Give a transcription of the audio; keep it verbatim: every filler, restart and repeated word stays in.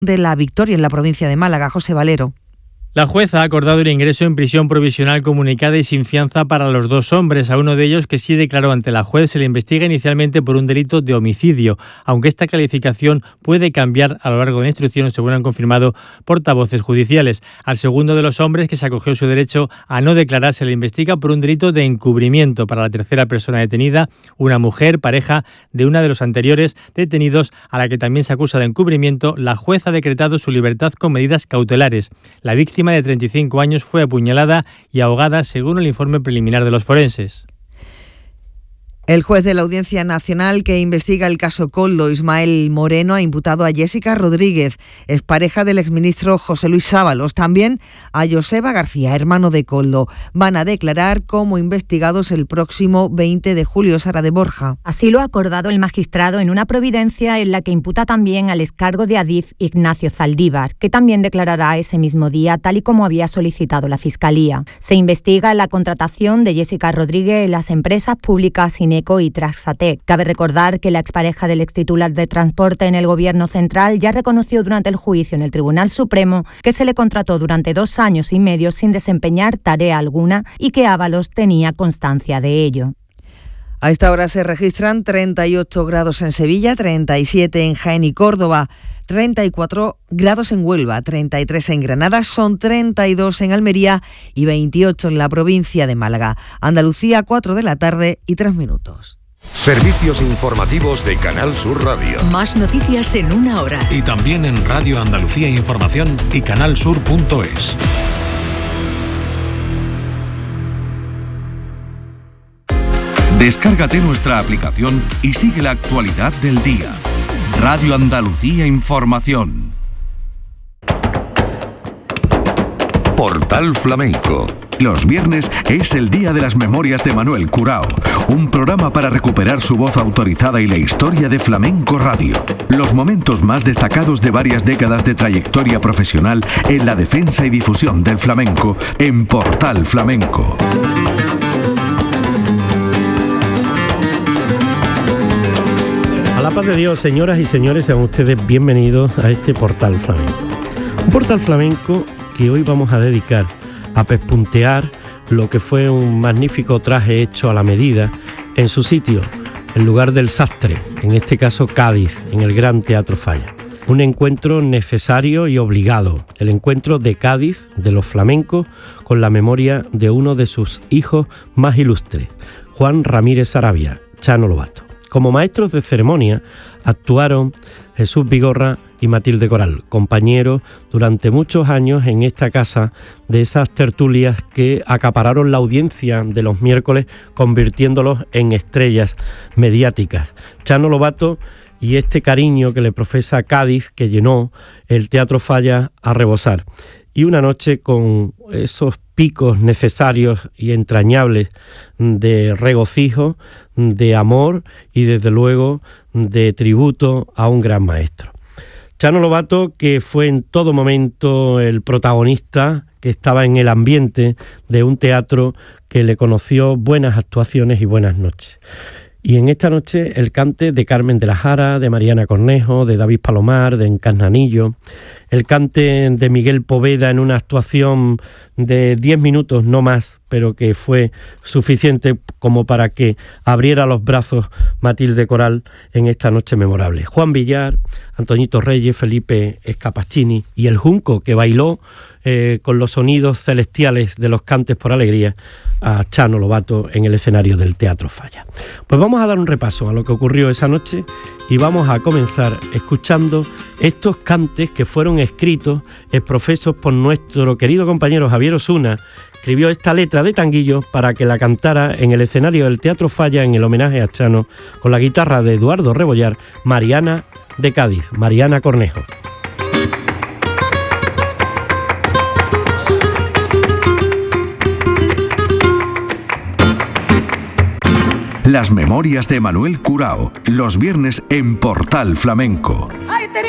de La Victoria, en la provincia de Málaga. José Valero. La jueza ha acordado el ingreso en prisión provisional comunicada y sin fianza para los dos hombres. A uno de ellos, que sí declaró ante la juez, se le investiga inicialmente por un delito de homicidio, aunque esta calificación puede cambiar a lo largo de la instrucción, según han confirmado portavoces judiciales. Al segundo de los hombres, que se acogió su derecho a no declarar, se le investiga por un delito de encubrimiento. Para la tercera persona detenida, una mujer, pareja de una de los anteriores detenidos, a la que también se acusa de encubrimiento, la juez ha decretado su libertad con medidas cautelares. La víctima de treinta y cinco años fue apuñalada y ahogada, según el informe preliminar de los forenses. El juez de la Audiencia Nacional que investiga el caso Koldo, Ismael Moreno, ha imputado a Jessica Rodríguez, expareja del exministro José Luis Sábalos, también a Joseba García, hermano de Koldo. Van a declarar como investigados el próximo veinte de julio. Sara de Borja. Así lo ha acordado el magistrado en una providencia en la que imputa también al excargo de Adif Ignacio Zaldívar, que también declarará ese mismo día, tal y como había solicitado la Fiscalía. Se investiga la contratación de Jessica Rodríguez en las empresas públicas Ineco y Traxatec. Cabe recordar que la expareja del extitular de Transporte en el Gobierno Central ya reconoció durante el juicio en el Tribunal Supremo que se le contrató durante dos años y medio sin desempeñar tarea alguna y que Ábalos tenía constancia de ello. A esta hora se registran treinta y ocho grados en Sevilla, treinta y siete en Jaén y Córdoba, treinta y cuatro grados en Huelva, treinta y tres en Granada, son treinta y dos en Almería y veintiocho en la provincia de Málaga. Andalucía, cuatro de la tarde y tres minutos. Servicios informativos de Canal Sur Radio. Más noticias en una hora. Y también en Radio Andalucía Información y canalsur punto es. Descárgate nuestra aplicación y sigue la actualidad del día. Radio Andalucía Información. Portal Flamenco. Los viernes es el día de las memorias de Manuel Curao, un programa para recuperar su voz autorizada y la historia de Flamenco Radio. Los momentos más destacados de varias décadas de trayectoria profesional en la defensa y difusión del flamenco en Portal Flamenco. A la paz de Dios, señoras y señores, sean ustedes bienvenidos a este Portal Flamenco. Un Portal Flamenco que hoy vamos a dedicar a pespuntear lo que fue un magnífico traje hecho a la medida en su sitio, el lugar del sastre, en este caso Cádiz, en el Gran Teatro Falla. Un encuentro necesario y obligado, el encuentro de Cádiz, de los flamencos, con la memoria de uno de sus hijos más ilustres, Juan Ramírez Arabia, Chano Lobato. Como maestros de ceremonia actuaron Jesús Vigorra y Matilde Coral, compañeros durante muchos años en esta casa de esas tertulias que acapararon la audiencia de los miércoles, convirtiéndolos en estrellas mediáticas. Chano Lobato y este cariño que le profesa Cádiz, que llenó el Teatro Falla a rebosar. Y una noche con esos picos necesarios y entrañables de regocijo, de amor y desde luego de tributo a un gran maestro. Chano Lobato, que fue en todo momento el protagonista, que estaba en el ambiente de un teatro que le conoció buenas actuaciones y buenas noches. Y en esta noche el cante de Carmen de la Jara, de Mariana Cornejo, de David Palomar, de Encarnanillo, el cante de Miguel Poveda en una actuación de diez minutos, no más, pero que fue suficiente como para que abriera los brazos Matilde Coral en esta noche memorable. Juan Villar, Antoñito Reyes, Felipe Escapaccini y el Junco, que bailó eh, con los sonidos celestiales de los cantes por alegría a Chano Lobato en el escenario del Teatro Falla. Pues vamos a dar un repaso a lo que ocurrió esa noche y vamos a comenzar escuchando estos cantes que fueron escritos, exprofesos por nuestro querido compañero Javier Osuna. Escribió esta letra de tanguillo para que la cantara en el escenario del Teatro Falla en el homenaje a Chano con la guitarra de Eduardo Rebollar, Mariana de Cádiz, Mariana Cornejo. Las memorias de Manuel Curao, los viernes en Portal Flamenco.